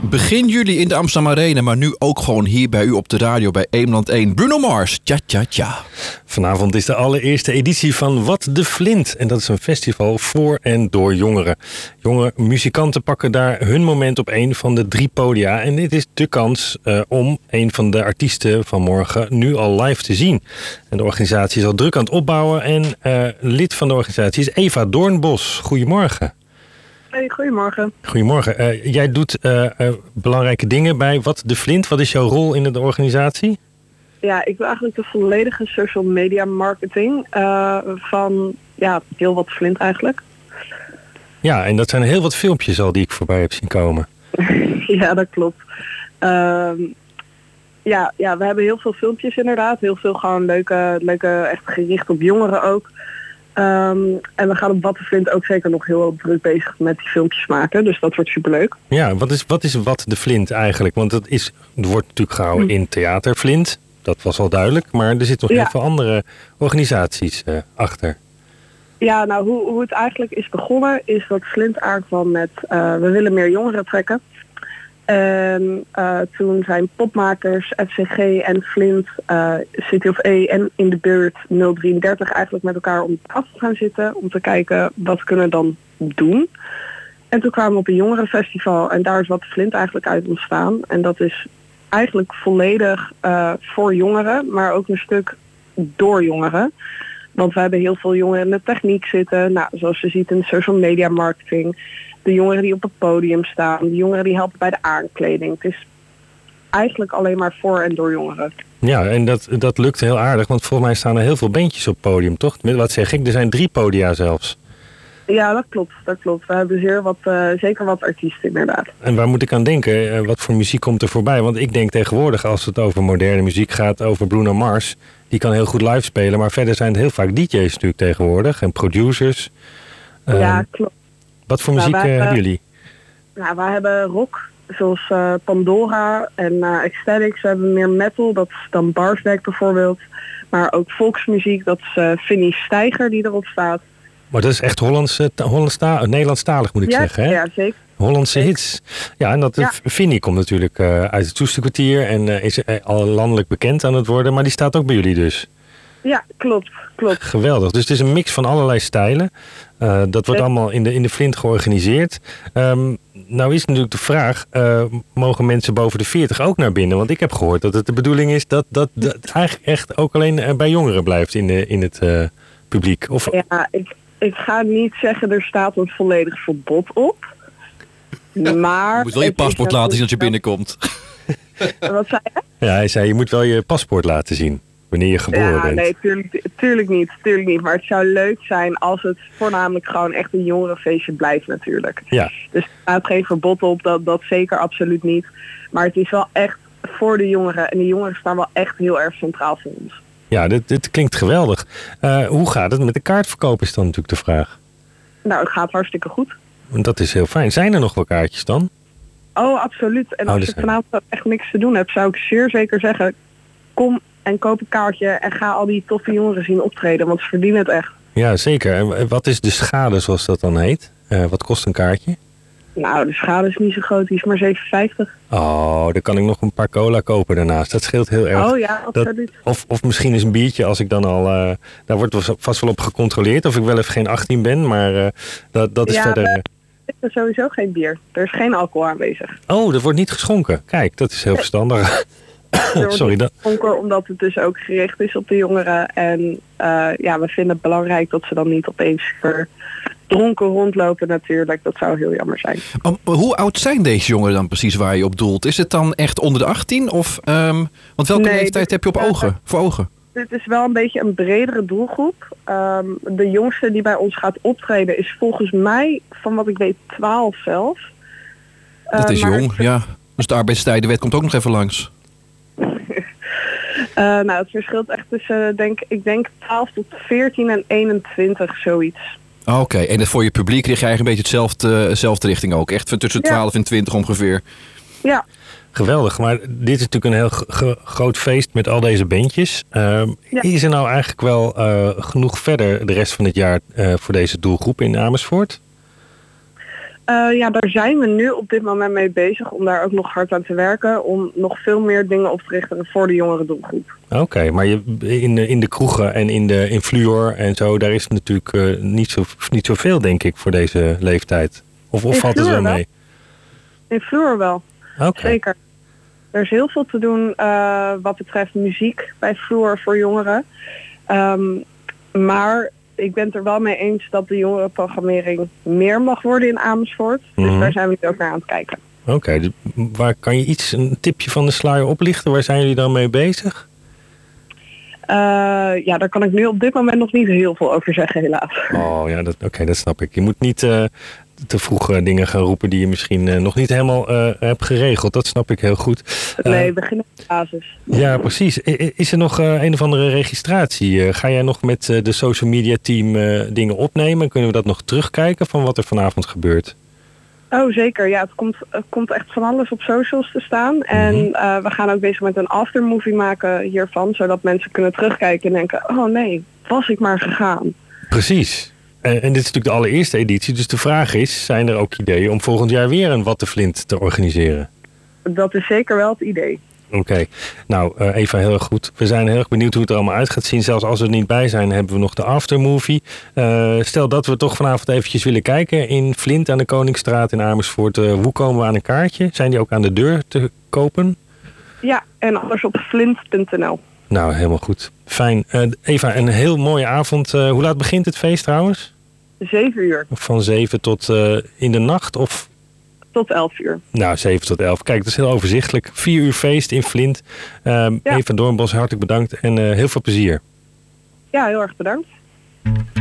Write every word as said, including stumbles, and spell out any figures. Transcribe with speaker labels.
Speaker 1: Begin juli in de Amsterdam Arena, maar nu ook gewoon hier bij u op de radio bij Eemland één. Bruno Mars, tja tja tja.
Speaker 2: Vanavond is de allereerste editie van Wat de Flint. En dat is een festival voor en door jongeren. Jonge muzikanten pakken daar hun moment op een van de drie podia. En dit is de kans uh, om een van de artiesten van morgen nu al live te zien. En de organisatie is al druk aan het opbouwen. En uh, lid van de organisatie is Eva Doornbos. Goedemorgen.
Speaker 3: Hey, goedemorgen.
Speaker 2: Goedemorgen. Uh, jij doet uh, uh, belangrijke dingen bij Wat de Flint. Wat is jouw rol in de organisatie?
Speaker 3: Ja, ik doe eigenlijk de volledige social media marketing uh, van ja, heel Wat de Flint eigenlijk.
Speaker 2: Ja, en dat zijn heel wat filmpjes al die ik voorbij heb zien komen.
Speaker 3: Ja, dat klopt. Uh, ja, ja, we hebben heel veel filmpjes inderdaad. Heel veel gewoon leuke, leuke echt gericht op jongeren ook. Um, en we gaan op Wat de Flint ook zeker nog heel druk bezig met die filmpjes maken. Dus dat wordt superleuk.
Speaker 2: Ja, wat is, wat is Wat de Flint eigenlijk? Want dat is, het wordt natuurlijk gehouden in Theater Flint. Dat was al duidelijk. Maar er zitten nog
Speaker 3: ja.
Speaker 2: heel veel andere organisaties uh, achter.
Speaker 3: Ja, nou hoe, hoe het eigenlijk is begonnen is dat Flint aankwam met uh, we willen meer jongeren trekken. En uh, toen zijn popmakers, F C G en Flint, uh, City of A en in de buurt nul drieëndertig eigenlijk met elkaar om tafel gaan zitten. Om te kijken wat we kunnen dan doen. En toen kwamen we op een jongerenfestival en daar is Wat de Flint eigenlijk uit ontstaan. En dat is eigenlijk volledig uh, voor jongeren, maar ook een stuk door jongeren. Want we hebben heel veel jongeren in de techniek zitten. Nou, zoals je ziet in de social media marketing. De jongeren die op het podium staan. De jongeren die helpen bij de aankleding. Het is eigenlijk alleen maar voor en door jongeren.
Speaker 2: Ja, en dat, dat lukt heel aardig. Want volgens mij staan er heel veel bandjes op het podium, toch? Wat zeg ik? Er zijn drie podia zelfs.
Speaker 3: Ja, dat klopt. Dat klopt. We hebben zeer wat, uh, zeker wat artiesten inderdaad.
Speaker 2: En waar moet ik aan denken? Uh, wat voor muziek komt er voorbij? Want ik denk tegenwoordig, als het over moderne muziek gaat, over Bruno Mars. Die kan heel goed live spelen. Maar verder zijn het heel vaak D J's natuurlijk tegenwoordig. En producers. Uh,
Speaker 3: ja, klopt.
Speaker 2: Wat voor muziek
Speaker 3: nou,
Speaker 2: uh, hebben jullie?
Speaker 3: Nou, wij hebben rock, zoals uh, Pandora en uh, Ecstatics. We hebben meer metal, dat is dan Barsbeck bijvoorbeeld. Maar ook volksmuziek, dat is uh, Vinnie Steiger die erop staat.
Speaker 2: Maar dat is echt Hollands, uh, Hollandsta- Nederlandstalig moet ik
Speaker 3: ja,
Speaker 2: zeggen, hè?
Speaker 3: Ja, zeker.
Speaker 2: Hollandse
Speaker 3: zeker.
Speaker 2: hits. Ja, en dat ja. Vinnie komt natuurlijk uh, uit het Soesterkwartier en uh, is uh, al landelijk bekend aan het worden. Maar die staat ook bij jullie dus.
Speaker 3: Ja, klopt, klopt.
Speaker 2: Geweldig. Dus het is een mix van allerlei stijlen. Uh, dat wordt allemaal in de, in de Flint georganiseerd. Um, nou is natuurlijk de vraag, uh, mogen mensen boven de veertig ook naar binnen? Want ik heb gehoord dat het de bedoeling is dat dat, dat het eigenlijk echt ook alleen uh, bij jongeren blijft in, de, in het uh, publiek. Of...
Speaker 3: Ja, ik, ik ga niet zeggen er staat een volledig verbod op. Maar...
Speaker 1: Je moet wel je paspoort laten zien als je binnenkomt.
Speaker 3: Wat zei je?
Speaker 2: Ja, hij zei je moet wel je paspoort laten zien. Wanneer je geboren
Speaker 3: ja,
Speaker 2: bent.
Speaker 3: Nee, tuurlijk, tuurlijk niet, tuurlijk niet. Maar het zou leuk zijn als het voornamelijk gewoon echt een jongerenfeestje blijft natuurlijk.
Speaker 2: Ja.
Speaker 3: Dus er staat geen verbod op, dat, dat zeker absoluut niet. Maar het is wel echt voor de jongeren. En de jongeren staan wel echt heel erg centraal voor ons.
Speaker 2: Ja, dit, dit klinkt geweldig. Uh, hoe gaat het met de kaartverkoop is dan natuurlijk de vraag.
Speaker 3: Nou, het gaat hartstikke goed.
Speaker 2: Dat is heel fijn. Zijn er nog wel kaartjes dan?
Speaker 3: Oh, absoluut. En
Speaker 2: oh,
Speaker 3: als
Speaker 2: dus
Speaker 3: je vanavond echt niks te doen hebt, zou ik zeer zeker zeggen, kom en koop een kaartje en ga al die toffe jongeren zien optreden, want ze verdienen het echt.
Speaker 2: Ja, zeker. En wat is de schade zoals dat dan heet? Uh, wat kost een kaartje?
Speaker 3: Nou, de schade is niet zo groot, die is maar zeven vijftig.
Speaker 2: Oh, dan kan ik nog een paar cola kopen daarnaast. Dat scheelt heel erg.
Speaker 3: Oh ja, absoluut.
Speaker 2: Dat, of, of misschien eens een biertje als ik dan al... Uh, daar wordt vast wel op gecontroleerd of ik wel even geen achttien ben, maar uh, dat, dat is
Speaker 3: ja,
Speaker 2: verder...
Speaker 3: Er is sowieso geen bier. Er is geen alcohol aanwezig.
Speaker 2: Oh, dat wordt niet geschonken. Kijk, dat is heel verstandig. Sorry, dat...
Speaker 3: Donker, omdat het dus ook gericht is op de jongeren. En uh, ja, we vinden het belangrijk dat ze dan niet opeens dronken rondlopen natuurlijk. Dat zou heel jammer zijn.
Speaker 1: Um, hoe oud zijn deze jongeren dan precies waar je op doelt? Is het dan echt onder de achttien? Of, um, want welke
Speaker 3: nee,
Speaker 1: leeftijd heb je op ogen, voor ogen?
Speaker 3: Dit is wel een beetje een bredere doelgroep. Um, de jongste die bij ons gaat optreden is volgens mij, van wat ik weet, twaalf zelf.
Speaker 1: Dat is
Speaker 3: uh,
Speaker 1: jong, het... ja. Dus de arbeidstijdenwet komt ook nog even langs.
Speaker 3: Uh, nou, het verschilt echt tussen, denk, ik denk twaalf tot veertien en eenentwintig, zoiets.
Speaker 1: Oké, okay. En voor je publiek richt je eigenlijk een beetje hetzelfde, dezelfde richting ook. Echt tussen twaalf ja. en twintig ongeveer.
Speaker 3: Ja.
Speaker 2: Geweldig, maar dit is natuurlijk een heel g- groot feest met al deze bandjes. Uh, ja. Is er nou eigenlijk wel uh, genoeg verder de rest van het jaar uh, voor deze doelgroep in Amersfoort?
Speaker 3: Uh, ja, daar zijn we nu op dit moment mee bezig om daar ook nog hard aan te werken. Om nog veel meer dingen op te richten voor de jongere doelgroep.
Speaker 2: Oké, okay, maar je, in, de, in de kroegen en in, de, in Fluor en zo, daar is natuurlijk uh, niet, zo, niet zoveel, denk ik, voor deze leeftijd. Of, of valt het wel mee?
Speaker 3: In Fluor wel,
Speaker 2: okay.
Speaker 3: Zeker. Er is heel veel te doen uh, wat betreft muziek bij Fluor voor jongeren. Um, maar ik ben het er wel mee eens dat de jongerenprogrammering meer mag worden in Amersfoort. Dus mm-hmm. daar zijn we nu ook naar aan het kijken.
Speaker 2: Oké, okay, dus waar kan je iets, een tipje van de sluier oplichten? Waar zijn jullie dan mee bezig?
Speaker 3: Uh, ja, daar kan ik nu op dit moment nog niet heel veel over zeggen, helaas.
Speaker 2: Oh ja, oké, okay, dat snap ik. Je moet niet uh, te vroeg uh, dingen gaan roepen die je misschien uh, nog niet helemaal uh, hebt geregeld. Dat snap ik heel goed. Uh,
Speaker 3: nee, beginnen met de basis.
Speaker 2: Ja, precies. Is er nog uh, een of andere registratie? Uh, ga jij nog met uh, de social media team uh, dingen opnemen? Kunnen we dat nog terugkijken van wat er vanavond gebeurt?
Speaker 3: Oh, zeker. Ja, het komt, het komt echt van alles op socials te staan. En uh, we gaan ook bezig met een aftermovie maken hiervan. Zodat mensen kunnen terugkijken en denken, oh nee, was ik maar gegaan.
Speaker 2: Precies. En, en dit is natuurlijk de allereerste editie. Dus de vraag is, zijn er ook ideeën om volgend jaar weer een Wat de Flint te organiseren?
Speaker 3: Dat is zeker wel het idee.
Speaker 2: Oké, okay. nou uh, Eva, heel erg goed. We zijn heel erg benieuwd hoe het er allemaal uit gaat zien. Zelfs als we er niet bij zijn, hebben we nog de aftermovie. Uh, stel dat we toch vanavond eventjes willen kijken in Flint aan de Koningsstraat in Amersfoort. Uh, hoe komen we aan een kaartje? Zijn die ook aan de deur te kopen?
Speaker 3: Ja, en anders op flint punt n l.
Speaker 2: Nou, helemaal goed. Fijn. Uh, Eva, een heel mooie avond. Uh, hoe laat begint het feest trouwens?
Speaker 3: Zeven uur.
Speaker 2: Van zeven tot uh, in de nacht of...
Speaker 3: Tot elf uur.
Speaker 2: Nou, zeven tot elf. Kijk, dat is heel overzichtelijk. Vier uur feest in Flint. Um, ja. Eva Doornbos, hartelijk bedankt en uh, heel veel plezier.
Speaker 3: Ja, heel erg bedankt.